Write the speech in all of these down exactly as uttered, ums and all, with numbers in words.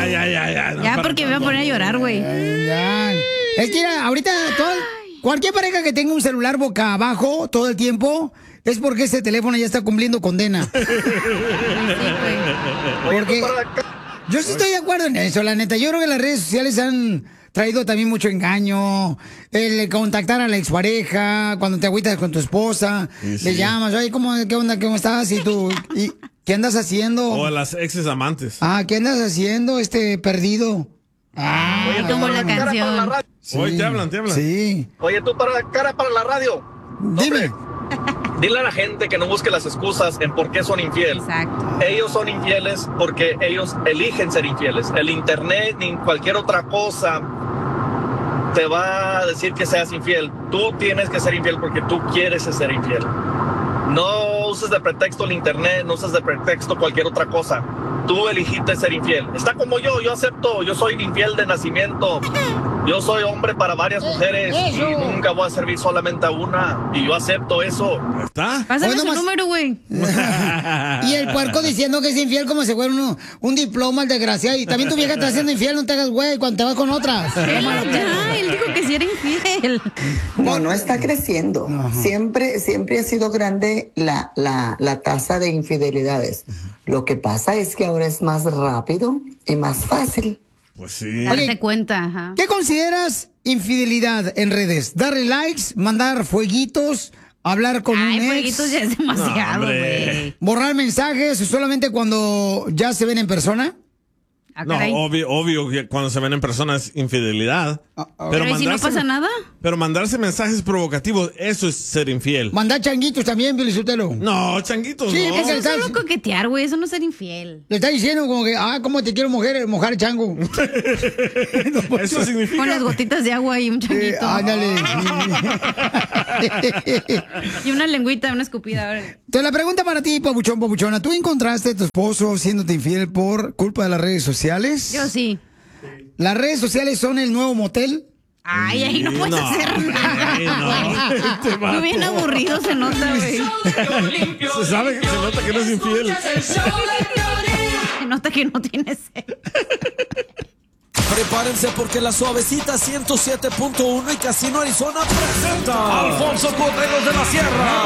ya, ya, ya. No, ya, para porque me voy a tanto. poner a llorar, güey. Ya. Es que mira, ahorita todo, cualquier pareja que tenga un celular boca abajo todo el tiempo es porque ese teléfono ya está cumpliendo condena. Porque yo sí estoy de acuerdo en eso, la neta. Yo creo que las redes sociales han traído también mucho engaño, el contactar a la expareja, cuando te agüitas con tu esposa, Sí, sí. le llamas, oye, ¿cómo, qué onda, cómo estás? Y tú, ¿y qué andas haciendo? O a las exes amantes. Ah, ¿qué andas haciendo, este perdido? Ah, Oye, como la canción. sí, Hoy te hablan, te hablan. Sí. Oye, tú para cara para la radio. Dime. Dile a la gente que no busque las excusas en por qué son infieles. Exacto. Ellos son infieles porque ellos eligen ser infieles. El internet ni cualquier otra cosa te va a decir que seas infiel. Tú tienes que ser infiel porque tú quieres ser infiel. No uses de pretexto el internet, no uses de pretexto cualquier otra cosa. Tú elegiste ser infiel. Está como yo, yo acepto, yo soy infiel de nacimiento. Yo soy hombre para varias mujeres y nunca voy a servir solamente a una. Y yo acepto eso. ¿Está? Pásame Hoy su nomás- número, güey. Y el puerco diciendo que es infiel como si fuera uno, un diploma, el desgraciado. Y también tu vieja está haciendo infiel, no te hagas güey cuando te vas con otras. Él, ya, él dijo que sí era infiel. No, no está creciendo. Siempre, siempre ha sido grande la, la, la tasa de infidelidades. Lo que pasa es que ahora es más rápido y más fácil. Pues sí. Darse cuenta, ajá. ¿Qué consideras infidelidad en redes? ¿Darle likes, mandar fueguitos, hablar con Ay, un ex, fueguitos ya es demasiado, No, hombre. güey. borrar mensajes o solamente cuando ya se ven en persona? Ah, No, caray. obvio, obvio que cuando se ven en persona es infidelidad. Ah, ah. Pero ¿y si no pasa nada? Pero mandarse mensajes provocativos, eso es ser infiel. Mandar changuitos también, Piolizotelo. No, changuitos, Sí, no. porque Eso es solo coquetear, güey. Eso no es ser infiel. le está diciendo como que, ah, cómo te quiero mojar, mojar chango. Eso significa. Con las gotitas de agua y un Eh, changuito. ándale. Y una lengüita, una escupida. ahora. Entonces la pregunta para ti, papuchón, papuchona, ¿tú encontraste a tu esposo siéndote infiel por culpa de las redes sociales? Yo sí. ¿Las redes sociales son el nuevo motel? Ay, ahí no Sí, puedes no. hacer nada, Ay, no. güey. Te mato. Muy bien aburrido se nota, güey. Se sabe que se nota que no es infiel. Se nota que no tienes sed. Prepárense porque la suavecita ciento siete punto uno y Casino Arizona presenta Alfonso Correos de la Sierra.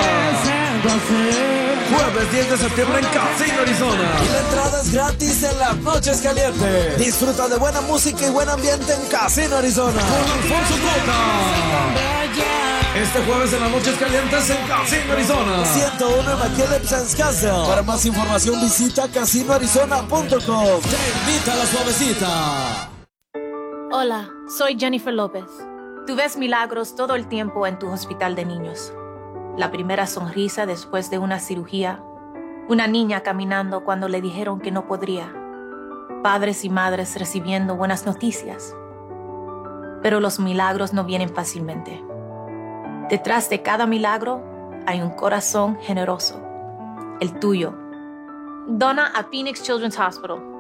Jueves diez de septiembre en Casino Arizona. Y la entrada es gratis en las noches calientes. Disfruta de buena música y buen ambiente en Casino Arizona. Con Alfonso Cota. Este jueves en las noches calientes en Casino Arizona. ciento uno en McKellips and Castle. Para más información visita casino arizona punto com. Te invita a la suavecita. Hola, soy Jennifer López. Tú ves milagros todo el tiempo en tu hospital de niños. La primera sonrisa después de una cirugía. Una niña caminando cuando le dijeron que no podría. Padres y madres recibiendo buenas noticias. Pero los milagros no vienen fácilmente. Detrás de cada milagro hay un corazón generoso. El tuyo. Dona a Phoenix Children's Hospital.